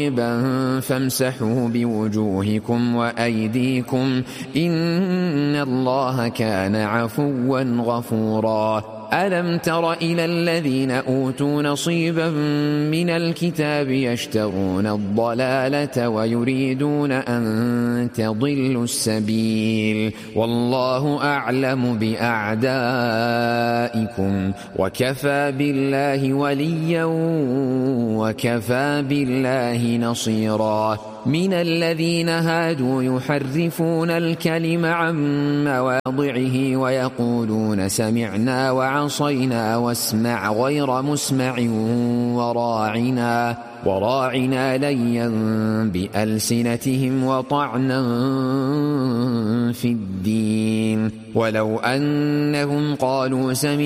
فامسحوا بوجوهكم وأيديكم إن الله كان عفوا غفورا. ألم تر إلى الذين أوتوا نصيبا من الكتاب يشترون الضلالة ويريدون أن تضلوا السبيل والله أعلم بأعدائكم وكفى بالله وليا وكفى بالله نصيرا. من الذين هادوا يحرفون الكلم عن مواضعه ويقولون سمعنا وعصينا واسمع غير مسمع وراعنا ليا بألسنتهم وطعنا في الدين ولو أنهم قالوا سمعنا